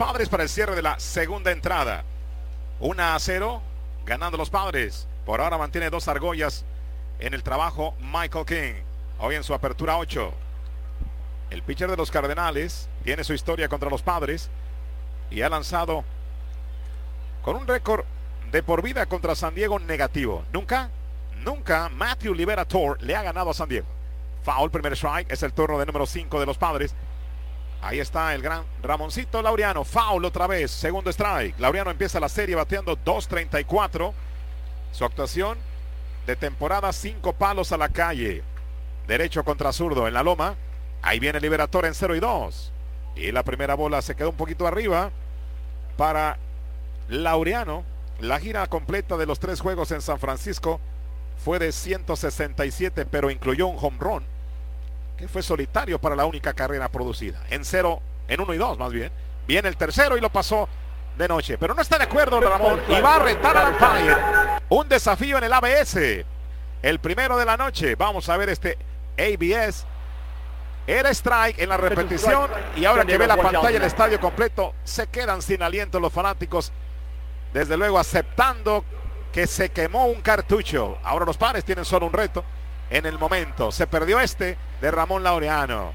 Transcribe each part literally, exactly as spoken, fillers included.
Padres para el cierre de la segunda entrada. uno a cero, ganando los Padres. Por ahora mantiene dos argollas en el trabajo Michael King. Hoy en su apertura ocho. El pitcher de los Cardenales tiene su historia contra los Padres y ha lanzado con un récord de por vida contra San Diego negativo. Nunca, nunca Matthew Liberatore le ha ganado a San Diego. Foul, primer strike, es el turno de número cinco de los Padres. Ahí está el gran Ramoncito Laureano. Foul otra vez, segundo strike. Laureano empieza la serie bateando dos treinta y cuatro. Su actuación de temporada, cinco palos a la calle. Derecho contra zurdo en la loma. Ahí viene Liberatore en cero y dos. Y la primera bola se quedó un poquito arriba para Laureano. La gira completa de los tres juegos en San Francisco fue de ciento sesenta y siete, pero incluyó un home run que fue solitario para la única carrera producida. En cero, en uno y dos más bien. Viene el tercero y lo pasó de noche. Pero no está de acuerdo Ramón y va a retar al umpire. Un desafío en el A B S. El primero de la noche. Vamos a ver este A B S. Era strike en la repetición y ahora que ve la pantalla el estadio completo, se quedan sin aliento los fanáticos. Desde luego aceptando que se quemó un cartucho. Ahora los Padres tienen solo un reto en el momento. Se perdió este de Ramón Laureano.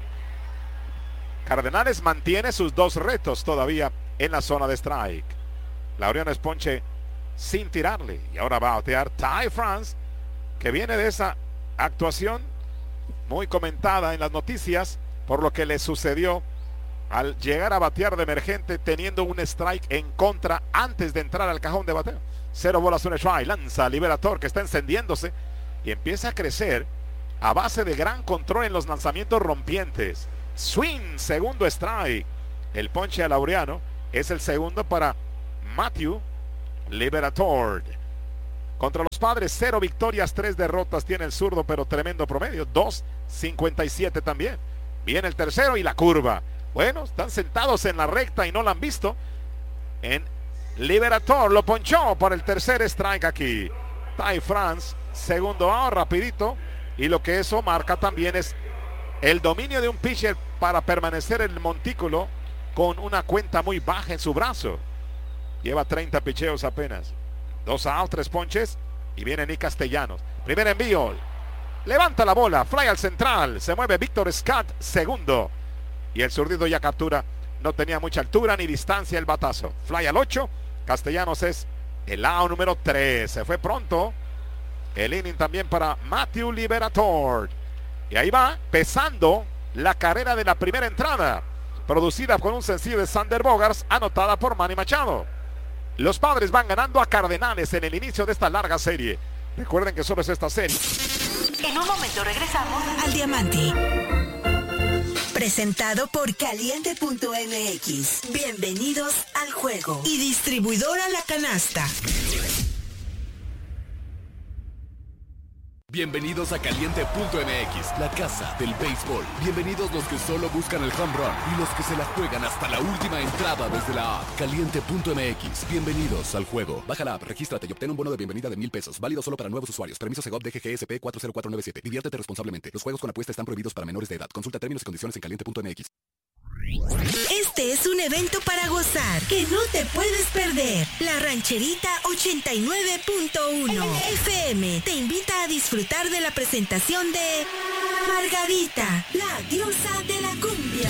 Cardenales mantiene sus dos retos todavía en la zona de strike. Laureano es ponche sin tirarle. Y ahora va a batear Ty France, que viene de esa actuación muy comentada en las noticias por lo que le sucedió al llegar a batear de emergente teniendo un strike en contra antes de entrar al cajón de bateo. Cero bolas, un strike. Lanza Liberatore, que está encendiéndose y empieza a crecer a base de gran control en los lanzamientos rompientes. Swing, segundo strike. El ponche a Laureano es el segundo para Matthew Liberatore. Contra los Padres, cero victorias, tres derrotas tiene el zurdo, pero tremendo promedio, dos cincuenta y siete también. Viene el tercero y la curva. Bueno, están sentados en la recta y no la han visto. En Liberatore lo ponchó por el tercer strike aquí. Ty France, segundo out, rapidito. Y lo que eso marca también es el dominio de un pitcher para permanecer en el montículo con una cuenta muy baja en su brazo. Lleva treinta picheos apenas. Dos out, tres ponches. Y viene Nick Castellanos. Primer envío. Levanta la bola. Fly al central. Se mueve Víctor Scott. Segundo. Y el zurdito ya captura. No tenía mucha altura ni distancia el batazo. Fly al ocho. Castellanos es el out número tres. Se fue pronto. El inning también para Matthew Liberatore. Y ahí va pesando la carrera de la primera entrada. Producida con un sencillo de Sander Bogaerts. Anotada por Manny Machado. Los Padres van ganando a Cardenales en el inicio de esta larga serie. Recuerden que solo es esta serie. En un momento regresamos al Diamante. Presentado por Caliente punto M X. Bienvenidos al juego. Y distribuidora La Canasta. Bienvenidos a Caliente punto M X, la casa del béisbol. Bienvenidos los que solo buscan el home run y los que se la juegan hasta la última entrada desde la app. Caliente punto M X, bienvenidos al juego. Baja la app, regístrate y obtén un bono de bienvenida de mil pesos. Válido solo para nuevos usuarios. Permiso Segov D G G S P cuatro cero cuatro nueve siete. Diviértete responsablemente. Los juegos con apuesta están prohibidos para menores de edad. Consulta términos y condiciones en Caliente punto M X. Este es un evento para gozar que no te puedes perder. La Rancherita ochenta y nueve punto uno F M te invita a disfrutar de la presentación de Margarita, la diosa de la cumbia.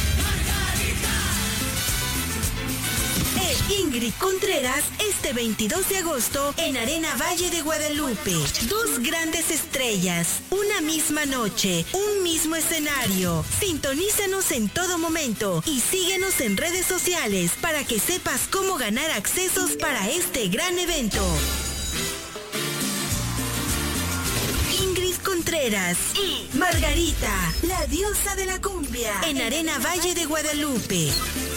E Ingrid Contreras este veintidós de agosto en Arena Valle de Guadalupe. Dos grandes estrellas, una misma noche, un mismo escenario. Sintonízanos en todo momento y síguenos en redes sociales para que sepas cómo ganar accesos para este gran evento. Ingrid Contreras y Margarita, la diosa de la cumbia, en Arena Valle de Guadalupe.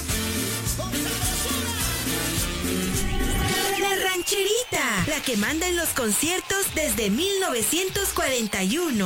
La Rancherita, la que manda en los conciertos desde mil novecientos cuarenta y uno.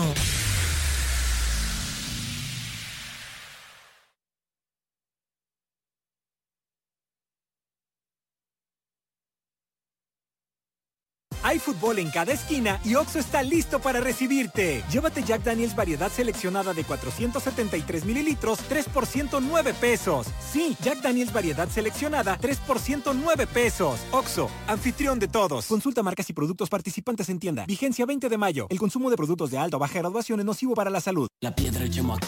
Hay fútbol en cada esquina y Oxxo está listo para recibirte. Llévate Jack Daniels variedad seleccionada de cuatrocientos setenta y tres mililitros, tres por ciento nueve pesos. Sí, Jack Daniels variedad seleccionada, tres por ciento nueve pesos. Oxxo, anfitrión de todos. Consulta marcas y productos participantes en tienda. Vigencia veinte de mayo. El consumo de productos de alta o baja graduación es nocivo para la salud. La piedra Gemoac